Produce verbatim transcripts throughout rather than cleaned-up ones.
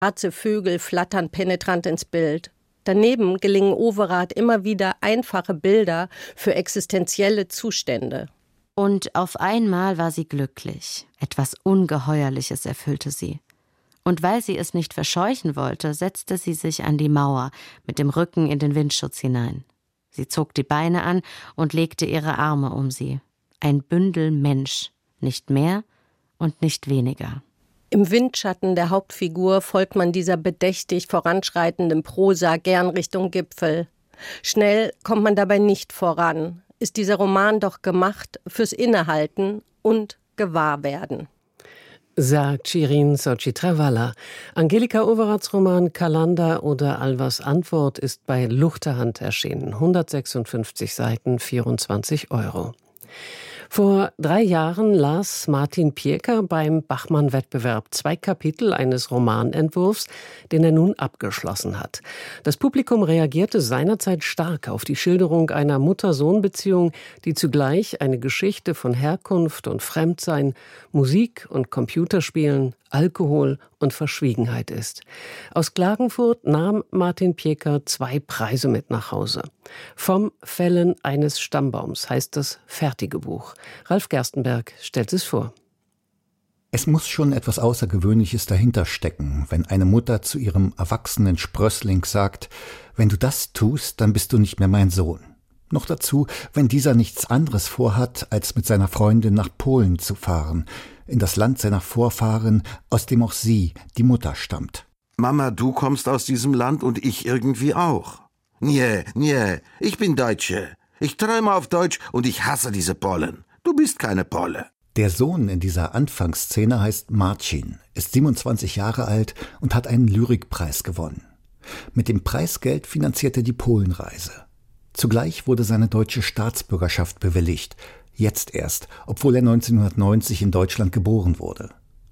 Schwarze Vögel flattern penetrant ins Bild. Daneben gelingen Overath immer wieder einfache Bilder für existenzielle Zustände. Und auf einmal war sie glücklich. Etwas Ungeheuerliches erfüllte sie. Und weil sie es nicht verscheuchen wollte, setzte sie sich an die Mauer mit dem Rücken in den Windschutz hinein. Sie zog die Beine an und legte ihre Arme um sie. Ein Bündel Mensch, nicht mehr und nicht weniger. Im Windschatten der Hauptfigur folgt man dieser bedächtig voranschreitenden Prosa gern Richtung Gipfel. Schnell kommt man dabei nicht voran. Ist dieser Roman doch gemacht fürs Innehalten und Gewahrwerden. Sagt Shirin Sochi-Travala. Angelika Overaths Roman Kalanda oder Alvas Antwort ist bei Luchterhand erschienen. hundertsechsundfünfzig Seiten, vierundzwanzig Euro. Vor drei Jahren las Martin Pieker beim Bachmann-Wettbewerb zwei Kapitel eines Romanentwurfs, den er nun abgeschlossen hat. Das Publikum reagierte seinerzeit stark auf die Schilderung einer Mutter-Sohn-Beziehung, die zugleich eine Geschichte von Herkunft und Fremdsein, Musik und Computerspielen, Alkohol und Verschwiegenheit ist. Aus Klagenfurt nahm Martin Pieker zwei Preise mit nach Hause. Vom Fällen eines Stammbaums heißt das fertige Buch. Ralf Gerstenberg stellt es vor. Es muss schon etwas Außergewöhnliches dahinter stecken, wenn eine Mutter zu ihrem erwachsenen Sprössling sagt, wenn du das tust, dann bist du nicht mehr mein Sohn. Noch dazu, wenn dieser nichts anderes vorhat, als mit seiner Freundin nach Polen zu fahren, in das Land seiner Vorfahren, aus dem auch sie, die Mutter, stammt. Mama, du kommst aus diesem Land und ich irgendwie auch. Nee, nee, ich bin Deutsche. Ich träume auf Deutsch und ich hasse diese Polen. Du bist keine Pole. Der Sohn in dieser Anfangsszene heißt Marcin, ist siebenundzwanzig Jahre alt und hat einen Lyrikpreis gewonnen. Mit dem Preisgeld finanziert er die Polenreise. Zugleich wurde seine deutsche Staatsbürgerschaft bewilligt. Jetzt erst, obwohl er neunzehnhundertneunzig in Deutschland geboren wurde.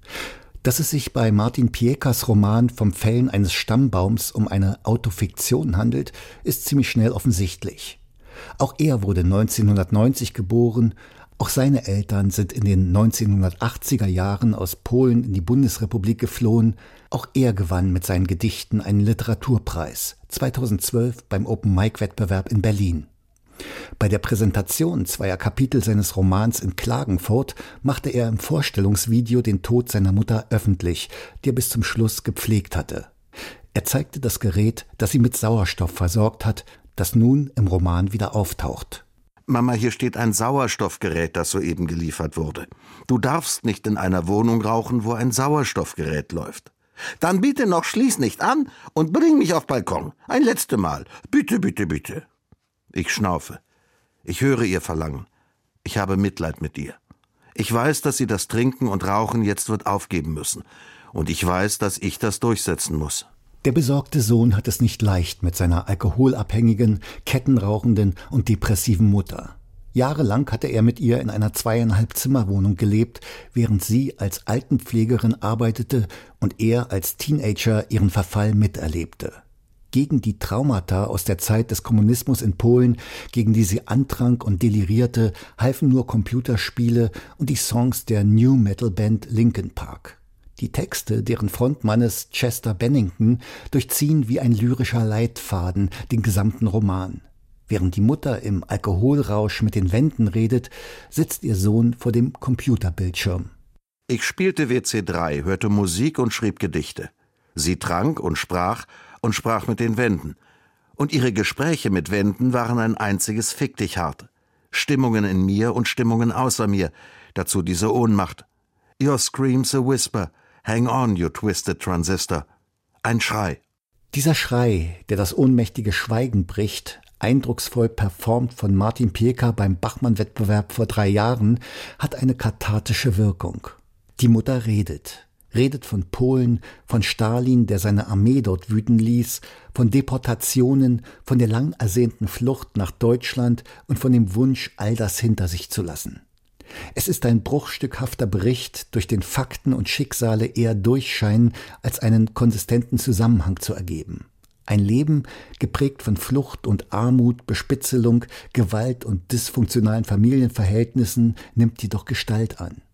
Dass es sich bei Martin Piekers Roman Vom Fällen eines Stammbaums um eine Autofiktion handelt, ist ziemlich schnell offensichtlich. Auch er wurde neunzehnhundertneunzig geboren, auch seine Eltern sind in den neunzehnhundertachtziger Jahren aus Polen in die Bundesrepublik geflohen. Auch er gewann mit seinen Gedichten einen Literaturpreis, zweitausendzwölf beim Open-Mic-Wettbewerb in Berlin. Bei der Präsentation zweier Kapitel seines Romans in Klagenfurt machte er im Vorstellungsvideo den Tod seiner Mutter öffentlich, die er bis zum Schluss gepflegt hatte. Er zeigte das Gerät, das sie mit Sauerstoff versorgt hat, das nun im Roman wieder auftaucht. Mama, hier steht ein Sauerstoffgerät, das soeben geliefert wurde. Du darfst nicht in einer Wohnung rauchen, wo ein Sauerstoffgerät läuft. Dann bitte noch schließ nicht an und bring mich auf Balkon. Ein letztes Mal. Bitte, bitte, bitte. Ich schnaufe. Ich höre ihr Verlangen. Ich habe Mitleid mit ihr. Ich weiß, dass sie das Trinken und Rauchen jetzt wird aufgeben müssen. Und ich weiß, dass ich das durchsetzen muss. Der besorgte Sohn hat es nicht leicht mit seiner alkoholabhängigen, kettenrauchenden und depressiven Mutter. Jahrelang hatte er mit ihr in einer zweieinhalb Zimmerwohnung gelebt, während sie als Altenpflegerin arbeitete und er als Teenager ihren Verfall miterlebte. Gegen die Traumata aus der Zeit des Kommunismus in Polen, gegen die sie antrank und delirierte, halfen nur Computerspiele und die Songs der New-Metal-Band Linkin Park. Die Texte deren Frontmannes Chester Bennington durchziehen wie ein lyrischer Leitfaden den gesamten Roman. Während die Mutter im Alkoholrausch mit den Wänden redet, sitzt ihr Sohn vor dem Computerbildschirm. Ich spielte W C drei, hörte Musik und schrieb Gedichte. Sie trank und sprach und sprach mit den Wänden. Und ihre Gespräche mit Wänden waren ein einziges Fick dich hart. Stimmungen in mir und Stimmungen außer mir. Dazu diese Ohnmacht. Your scream's a whisper. Hang on, you twisted transistor. Ein Schrei. Dieser Schrei, der das ohnmächtige Schweigen bricht, eindrucksvoll performt von Martin Pieker beim Bachmann-Wettbewerb vor drei Jahren, hat eine kathartische Wirkung. Die Mutter redet. Redet von Polen, von Stalin, der seine Armee dort wüten ließ, von Deportationen, von der lang ersehnten Flucht nach Deutschland und von dem Wunsch, all das hinter sich zu lassen. Es ist ein bruchstückhafter Bericht, durch den Fakten und Schicksale eher durchscheinen, als einen konsistenten Zusammenhang zu ergeben. Ein Leben, geprägt von Flucht und Armut, Bespitzelung, Gewalt und dysfunktionalen Familienverhältnissen, nimmt jedoch Gestalt an.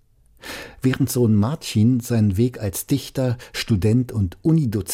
Während Sohn Marcin seinen Weg als Dichter, Student und Unidozent